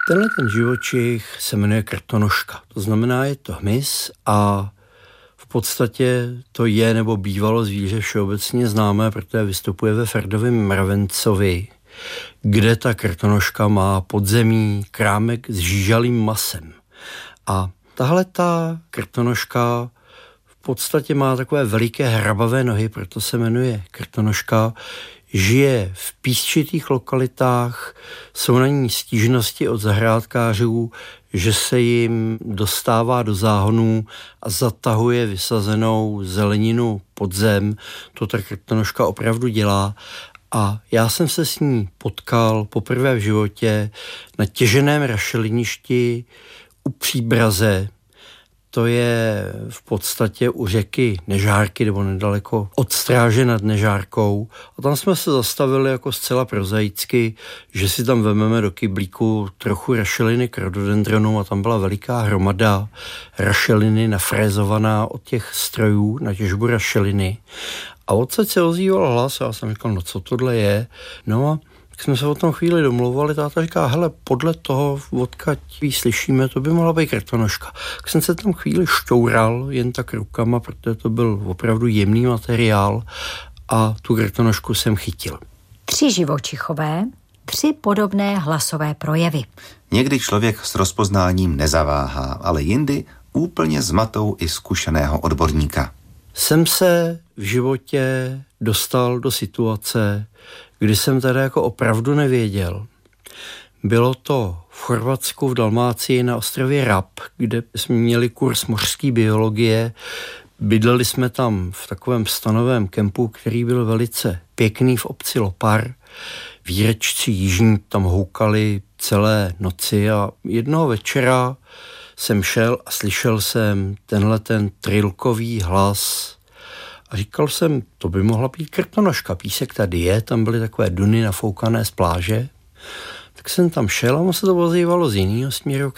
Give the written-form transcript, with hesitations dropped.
Tenhle ten živočich se jmenuje krtonožka. To znamená, je to hmyz a v podstatě to je nebo bývalo zvíře všeobecně známé, protože vystupuje ve Ferdovém mravencovi, kde ta krtonožka má podzemí krámek s žížalým masem. A tahle ta krtonožka v podstatě má takové veliké hrabavé nohy, proto se jmenuje krtonožka. Žije v písčitých lokalitách, jsou na ní stížnosti od zahrádkářů, že se jim dostává do záhonů a zatahuje vysazenou zeleninu pod zem. To ta krtonožka opravdu dělá. A já jsem se s ní potkal poprvé v životě na těženém rašeliništi u Příbraze. To je v podstatě u řeky Nežárky nebo nedaleko od Stráže nad Nežárkou. A tam jsme se zastavili jako zcela prozaicky, že si tam vememe do kyblíku trochu rašeliny k rododendronu a tam byla veliká hromada rašeliny nafrézovaná od těch strojů na těžbu rašeliny. A odsaď se ozýval hlas a já jsem říkal, no co tohle je? No a tak jsme se o tom chvíli domlouvali, táta říká, hele, podle toho, odkud ji slyšíme, to by mohla být krtonožka. Tak jsem se tam chvíli šťoural jen tak rukama, protože to byl opravdu jemný materiál a tu krtonožku jsem chytil. 3 živočichové, 3 podobné hlasové projevy. Někdy člověk s rozpoznáním nezaváhá, ale jindy úplně zmatou i zkušeného odborníka. Jsem se v životě dostal do situace, kdy jsem teda jako opravdu nevěděl. Bylo to v Chorvatsku, v Dalmácii na ostrově Rab, kde jsme měli kurz mořské biologie. Bydleli jsme tam v takovém stanovém kempu, který byl velice pěkný v obci Lopar. Výrečci jižní tam houkali celé noci a jednoho večera jsem šel a slyšel jsem tenhle ten trilkový hlas a říkal jsem, to by mohla být krtonožka, písek tady je, tam byly takové duny nafoukané z pláže. Tak jsem tam šel a on se to ozývalo z jiného směru,